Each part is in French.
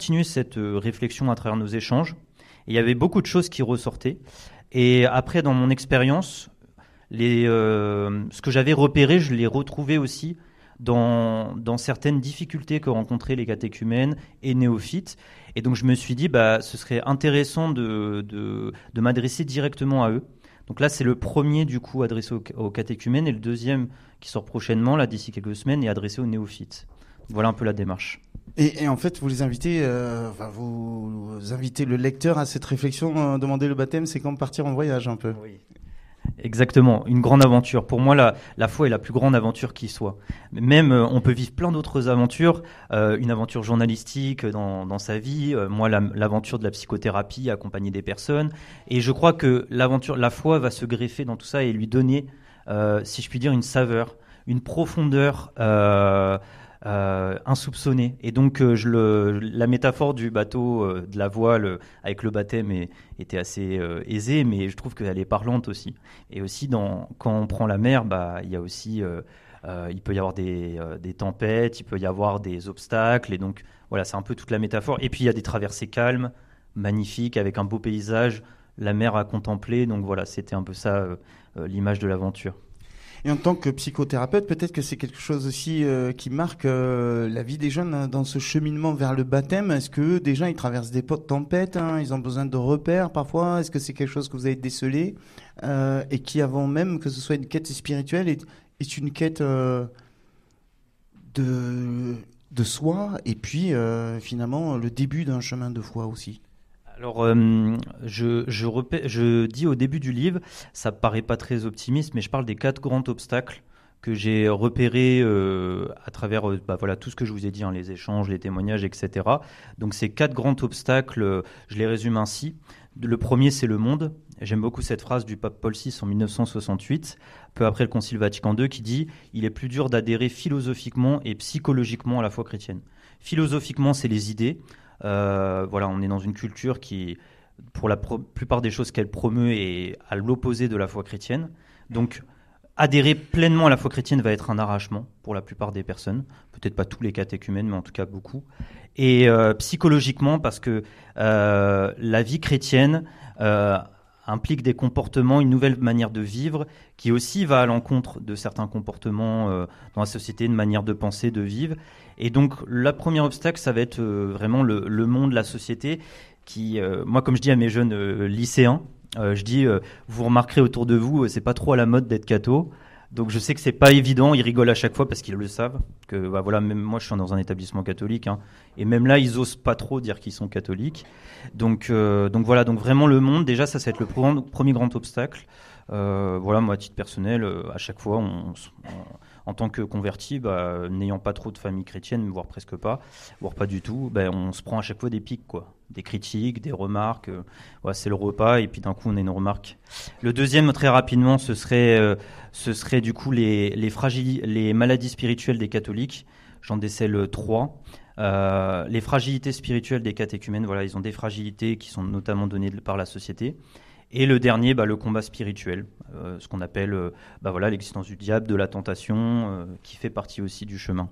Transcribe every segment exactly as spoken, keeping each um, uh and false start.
continué cette euh, réflexion à travers nos échanges. Et il y avait beaucoup de choses qui ressortaient. Et après, dans mon expérience, les, euh, ce que j'avais repéré, je l'ai retrouvé aussi dans, dans certaines difficultés que rencontraient les catéchumènes et néophytes. Et donc, je me suis dit, bah, ce serait intéressant de, de, de m'adresser directement à eux. Donc là, c'est le premier, du coup, adressé aux, aux catéchumènes, et le deuxième, qui sort prochainement, là, d'ici quelques semaines, est adressé aux néophytes. Voilà un peu la démarche. Et, et en fait, vous les invitez, euh, enfin, vous, vous invitez le lecteur à cette réflexion. Euh, demander le baptême, c'est comme partir en voyage, un peu. Oui. Exactement, une grande aventure. Pour moi, la, la foi est la plus grande aventure qui soit. Même, euh, on peut vivre plein d'autres aventures, euh, une aventure journalistique dans, dans sa vie, euh, moi, la, l'aventure de la psychothérapie, accompagner des personnes. Et je crois que l'aventure, la foi va se greffer dans tout ça et lui donner, euh, si je puis dire, une saveur, une profondeur euh, euh, insoupçonnée. Et donc, euh, je le, la métaphore du bateau, euh, de la voile, euh, avec le baptême, est, était assez euh, aisée, mais je trouve qu'elle est parlante aussi. Et aussi, dans, quand on prend la mer, bah, il y a aussi, euh, euh, il peut y avoir des, euh, des tempêtes, il peut y avoir des obstacles. Et donc, voilà, c'est un peu toute la métaphore. Et puis, il y a des traversées calmes, magnifiques, avec un beau paysage, la mer à contempler. Donc, voilà, c'était un peu ça, euh, euh, l'image de l'aventure. Et en tant que psychothérapeute, peut-être que c'est quelque chose aussi euh, qui marque euh, la vie des jeunes hein, dans ce cheminement vers le baptême. Est-ce que des gens ils traversent des tempêtes, hein, ils ont besoin de repères parfois? Est-ce que c'est quelque chose que vous avez décelé euh, et qui, avant même que ce soit une quête spirituelle, est, est une quête euh, de, de soi et puis euh, finalement le début d'un chemin de foi aussi? Alors, euh, je, je, repé- je dis au début du livre, ça paraît pas très optimiste, mais je parle des quatre grands obstacles que j'ai repérés euh, à travers euh, bah, voilà, tout ce que je vous ai dit, hein, les échanges, les témoignages, et cetera. Donc, ces quatre grands obstacles, euh, je les résume ainsi. Le premier, c'est le monde. J'aime beaucoup cette phrase du pape Paul six en mille neuf cent soixante-huit, peu après le Concile Vatican deux, qui dit « Il est plus dur d'adhérer philosophiquement et psychologiquement à la foi chrétienne ». Philosophiquement, c'est les idées. Euh, voilà, on est dans une culture qui, pour la pro- plupart des choses qu'elle promeut, est à l'opposé de la foi chrétienne. Donc, adhérer pleinement à la foi chrétienne va être un arrachement pour la plupart des personnes. Peut-être pas tous les catéchumènes, mais en tout cas beaucoup. Et euh, psychologiquement, parce que euh, la vie chrétienne euh, implique des comportements, une nouvelle manière de vivre, qui aussi va à l'encontre de certains comportements euh, dans la société, une manière de penser, de vivre. Et donc, le premier obstacle, ça va être euh, vraiment le, le monde, la société, qui, euh, moi, comme je dis à mes jeunes euh, lycéens, euh, je dis, euh, vous remarquerez autour de vous, euh, c'est pas trop à la mode d'être catho. Donc, je sais que c'est pas évident, ils rigolent à chaque fois parce qu'ils le savent, que bah, voilà, même moi, je suis dans un établissement catholique, hein, et même là, ils osent pas trop dire qu'ils sont catholiques. Donc, euh, donc voilà, donc vraiment le monde, déjà, ça, ça va être le premier, premier grand obstacle. Euh, voilà, moi, à titre personnel, euh, à chaque fois, on, on en tant que converti, bah, n'ayant pas trop de famille chrétienne, voire presque pas, voire pas du tout, bah, on se prend à chaque fois des pics, quoi. Des critiques, des remarques. Euh, ouais, c'est le repas, et puis d'un coup, on a une remarque. Le deuxième, très rapidement, ce serait, euh, ce serait du coup les, les, fragili- les maladies spirituelles des catholiques. J'en décèle trois. Euh, les fragilités spirituelles des catéchumènes, voilà, ils ont des fragilités qui sont notamment données par la société. Et le dernier, bah, le combat spirituel, euh, ce qu'on appelle euh, bah, voilà, l'existence du diable, de la tentation, euh, qui fait partie aussi du chemin.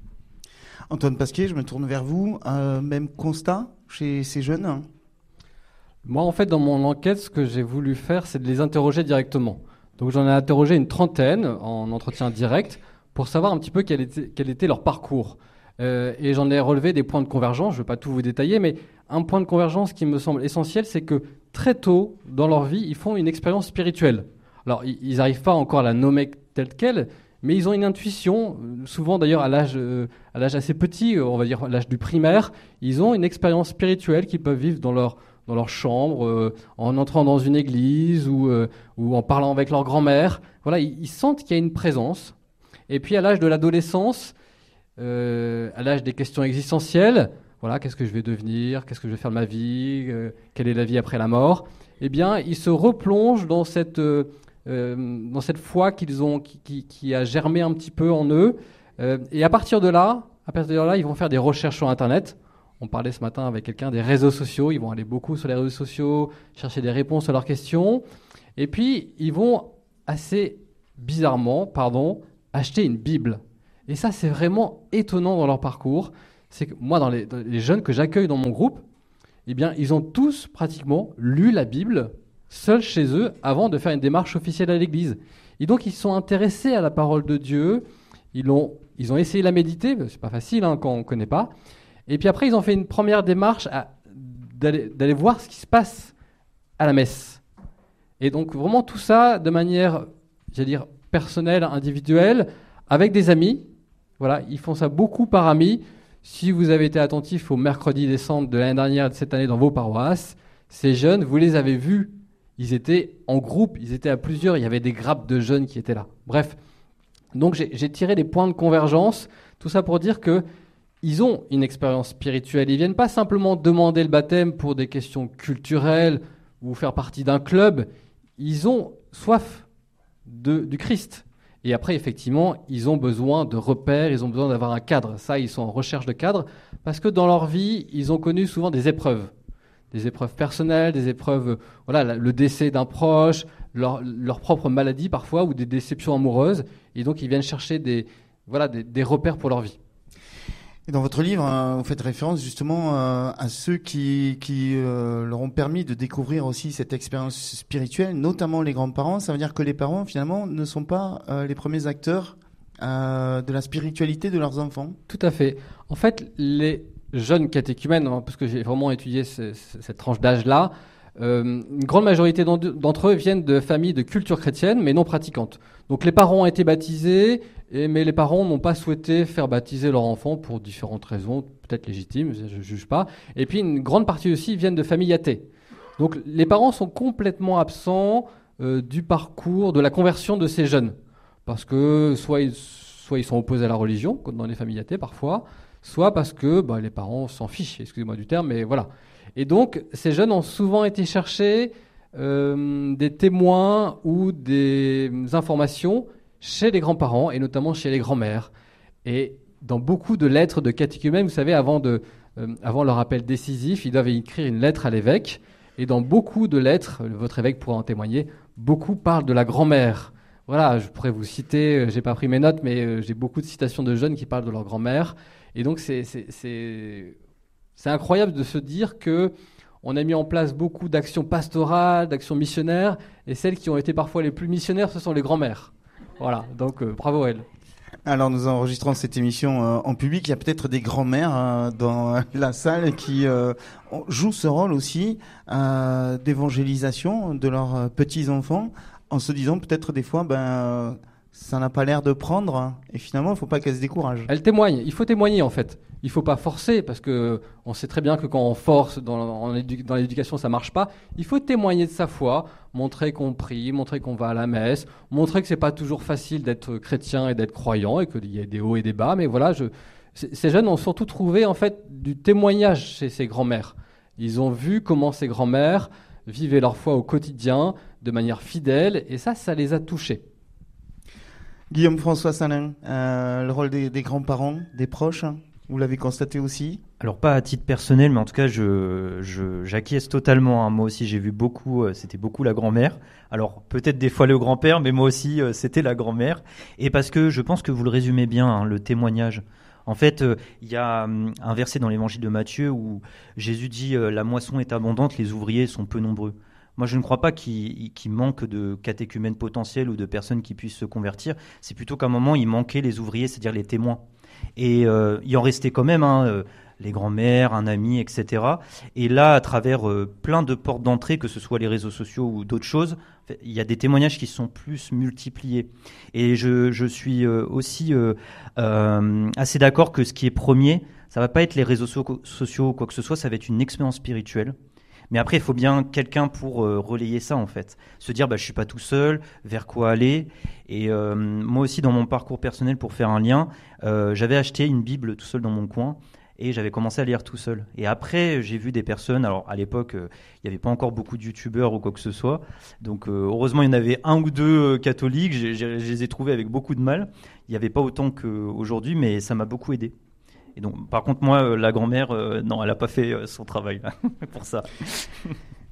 Antoine Pasquier, je me tourne vers vous. Euh, même constat chez ces jeunes? Moi, en fait, dans mon enquête, ce que j'ai voulu faire, c'est de les interroger directement. Donc, j'en ai interrogé une trentaine en entretien direct pour savoir un petit peu quel était, quel était leur parcours. Euh, et j'en ai relevé des points de convergence. Je ne vais pas tout vous détailler, mais un point de convergence qui me semble essentiel, c'est que très tôt dans leur vie, ils font une expérience spirituelle. Alors, ils n'arrivent pas encore à la nommer telle qu'elle, mais ils ont une intuition, souvent d'ailleurs à l'âge, euh, à l'âge assez petit, on va dire à l'âge du primaire, ils ont une expérience spirituelle qu'ils peuvent vivre dans leur, dans leur chambre, euh, en entrant dans une église ou, euh, ou en parlant avec leur grand-mère. Voilà, ils, ils sentent qu'il y a une présence. Et puis à l'âge de l'adolescence, euh, à l'âge des questions existentielles, voilà, qu'est-ce que je vais devenir, qu'est-ce que je vais faire de ma vie, euh, quelle est la vie après la mort, eh bien, ils se replongent dans cette, euh, euh, dans cette foi qu'ils ont, qui, qui, qui a germé un petit peu en eux. Euh, et à partir de là, à partir de là, ils vont faire des recherches sur Internet. On parlait ce matin avec quelqu'un des réseaux sociaux. Ils vont aller beaucoup sur les réseaux sociaux, chercher des réponses à leurs questions. Et puis, ils vont assez bizarrement, pardon, acheter une Bible. Et ça, c'est vraiment étonnant dans leur parcours. c'est que moi, dans les, dans les jeunes que j'accueille dans mon groupe, eh bien, ils ont tous pratiquement lu la Bible seuls chez eux avant de faire une démarche officielle à l'église. Et donc, ils sont intéressés à la parole de Dieu. Ils ont, ils ont essayé de la méditer. C'est pas facile hein, quand on ne connaît pas. Et puis après, ils ont fait une première démarche à, d'aller, d'aller voir ce qui se passe à la messe. Et donc, vraiment tout ça de manière, j'allais dire, personnelle, individuelle, avec des amis. Voilà, ils font ça beaucoup par amis. Si vous avez été attentif au mercredi décembre de l'année dernière et de cette année dans vos paroisses, ces jeunes, vous les avez vus. Ils étaient en groupe, ils étaient à plusieurs, il y avait des grappes de jeunes qui étaient là. Bref, donc j'ai, j'ai tiré des points de convergence, tout ça pour dire qu'ils ont une expérience spirituelle. Ils ne viennent pas simplement demander le baptême pour des questions culturelles ou faire partie d'un club. Ils ont soif de, du Christ. Et après, effectivement, ils ont besoin de repères, ils ont besoin d'avoir un cadre. Ça, ils sont en recherche de cadre parce que dans leur vie, ils ont connu souvent des épreuves. Des épreuves personnelles, des épreuves, voilà, le décès d'un proche, leur, leur propre maladie parfois, ou des déceptions amoureuses. Et donc, ils viennent chercher des, voilà, des, des repères pour leur vie. Et dans votre livre, euh, vous faites référence justement euh, à ceux qui, qui euh, leur ont permis de découvrir aussi cette expérience spirituelle, notamment les grands-parents. Ça veut dire que les parents, finalement, ne sont pas euh, les premiers acteurs euh, de la spiritualité de leurs enfants. Tout à fait. En fait, les jeunes catéchumènes, hein, parce que j'ai vraiment étudié ce, ce, cette tranche d'âge-là, euh, une grande majorité d'entre eux viennent de familles de culture chrétienne, mais non pratiquantes. Donc les parents ont été baptisés, et, mais les parents n'ont pas souhaité faire baptiser leur enfant pour différentes raisons, peut-être légitimes, je ne juge pas. Et puis une grande partie aussi viennent de familles athées. Donc les parents sont complètement absents euh, du parcours, de la conversion de ces jeunes. Parce que soit ils, soit ils sont opposés à la religion, comme dans les familles athées parfois, soit parce que bah, les parents s'en fichent, excusez-moi du terme, mais voilà. Et donc, ces jeunes ont souvent été chercher euh, des témoins ou des informations chez les grands-parents, et notamment chez les grands-mères. Et dans beaucoup de lettres de catéchumènes, vous savez, avant, de, euh, avant leur appel décisif, ils doivent écrire une lettre à l'évêque. Et dans beaucoup de lettres, votre évêque pourra en témoigner, beaucoup parlent de la grand-mère. Voilà, je pourrais vous citer, j'ai pas pris mes notes, mais j'ai beaucoup de citations de jeunes qui parlent de leur grand-mère. Et donc, c'est, c'est, c'est, c'est incroyable de se dire qu'on a mis en place beaucoup d'actions pastorales, d'actions missionnaires, et celles qui ont été parfois les plus missionnaires, ce sont les grands-mères. Voilà, donc euh, bravo à elles. Alors, nous enregistrons cette émission euh, en public. Il y a peut-être des grands-mères euh, dans la salle qui euh, jouent ce rôle aussi euh, d'évangélisation de leurs petits-enfants, en se disant peut-être des fois, ben... Euh, ça n'a pas l'air de prendre, et finalement, il ne faut pas qu'elle se décourage. Elle témoigne. Il faut témoigner, en fait. Il ne faut pas forcer, parce qu'on sait très bien que quand on force dans, dans l'éducation, ça ne marche pas. Il faut témoigner de sa foi, montrer qu'on prie, montrer qu'on va à la messe, montrer que ce n'est pas toujours facile d'être chrétien et d'être croyant, et qu'il y a des hauts et des bas. Mais voilà, je, ces jeunes ont surtout trouvé, en fait, du témoignage chez ces grands-mères. Ils ont vu comment ces grands-mères vivaient leur foi au quotidien, de manière fidèle, et ça, ça les a touchés. Guillaume-François Salin, euh, le rôle des, des grands-parents, des proches, vous l'avez constaté aussi ? Alors pas à titre personnel, mais en tout cas, je, je, j'acquiesce totalement. Hein. Moi aussi, j'ai vu beaucoup, euh, c'était beaucoup la grand-mère. Alors peut-être des fois le grand-père, mais moi aussi, euh, c'était la grand-mère. Et parce que je pense que vous le résumez bien, hein, le témoignage. En fait, il euh, y a um, un verset dans l'évangile de Matthieu où Jésus dit euh, « La moisson est abondante, les ouvriers sont peu nombreux ». Moi, je ne crois pas qu'il, qu'il manque de catéchumènes potentiels ou de personnes qui puissent se convertir. C'est plutôt qu'à un moment, il manquait les ouvriers, c'est-à-dire les témoins. Et euh, il en restait quand même, hein, euh, les grands-mères, un ami, et cetera. Et là, à travers euh, plein de portes d'entrée, que ce soit les réseaux sociaux ou d'autres choses, il y a des témoignages qui sont plus multipliés. Et je, je suis euh, aussi euh, euh, assez d'accord que ce qui est premier, ça ne va pas être les réseaux so- sociaux ou quoi que ce soit, ça va être une expérience spirituelle. Mais après, il faut bien quelqu'un pour euh, relayer ça, en fait. Se dire, bah, je ne suis pas tout seul, vers quoi aller. Et euh, moi aussi, dans mon parcours personnel, pour faire un lien, euh, j'avais acheté une Bible tout seul dans mon coin et j'avais commencé à lire tout seul. Et après, j'ai vu des personnes, alors à l'époque, il euh, n'y avait pas encore beaucoup de youtubeurs ou quoi que ce soit. Donc, euh, heureusement, il y en avait un ou deux euh, catholiques. J'ai, j'ai, je les ai trouvés avec beaucoup de mal. Il n'y avait pas autant qu'aujourd'hui, mais ça m'a beaucoup aidé. Et donc, par contre, moi, la grand-mère, euh, non, elle n'a pas fait euh, son travail là, pour ça.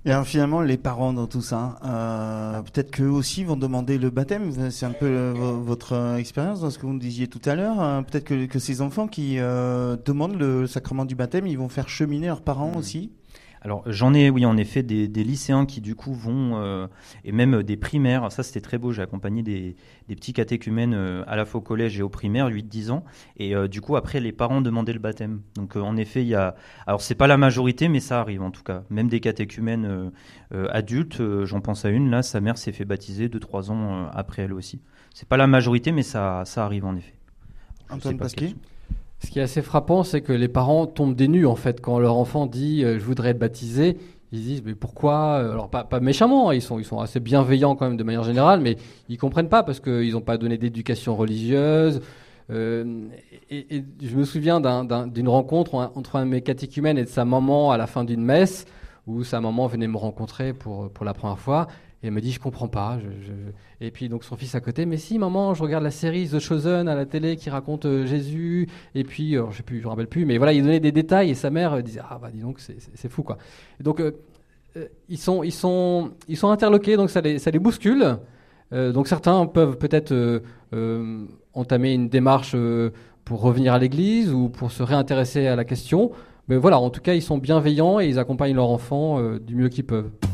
Et alors finalement, les parents dans tout ça, euh, peut-être qu'eux aussi vont demander le baptême. C'est un peu euh, votre euh, expérience dans ce que vous me disiez tout à l'heure. Euh, peut-être que, que ces enfants qui euh, demandent le sacrement du baptême, ils vont faire cheminer leurs parents mmh. aussi. Alors j'en ai, oui, en effet, des, des lycéens qui du coup vont, euh, et même des primaires, ça c'était très beau, j'ai accompagné des, des petits catéchumènes euh, à la fois au collège et au primaire, huit dix ans, et euh, du coup après les parents demandaient le baptême. Donc euh, en effet, il y a, alors c'est pas la majorité, mais ça arrive en tout cas. Même des catéchumènes euh, euh, adultes, euh, j'en pense à une, là, sa mère s'est fait baptiser deux trois ans euh, après elle aussi. C'est pas la majorité, mais ça, ça arrive en effet. Antoine Pasquier. Ce qui est assez frappant, c'est que les parents tombent des nues en fait quand leur enfant dit euh, je voudrais être baptisé. Ils disent mais pourquoi? Alors pas, pas méchamment, ils sont ils sont assez bienveillants quand même de manière générale, mais ils comprennent pas parce qu'ils n'ont pas donné d'éducation religieuse. Euh, et, et je me souviens d'un, d'un, d'une rencontre entre un de mes catéchumènes et de sa maman à la fin d'une messe où sa maman venait me rencontrer pour pour la première fois. Et elle me dit, je comprends pas. Je, je... Et puis donc son fils à côté, mais si maman, je regarde la série The Chosen à la télé qui raconte euh, Jésus. Et puis, alors, je sais plus, je me rappelle plus, mais voilà, il donnait des détails et sa mère euh, disait, ah bah dis donc, c'est, c'est, c'est fou quoi. Et donc euh, euh, ils sont, ils sont, ils sont interloqués, donc ça les, ça les bouscule. Euh, donc certains peuvent peut-être euh, euh, entamer une démarche euh, pour revenir à l'église ou pour se réintéresser à la question. Mais voilà, en tout cas, ils sont bienveillants et ils accompagnent leur enfant euh, du mieux qu'ils peuvent.